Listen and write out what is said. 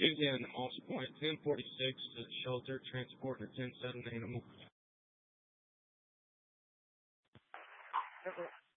Again, also point 1046 to the shelter, transporting a 10-7 animal.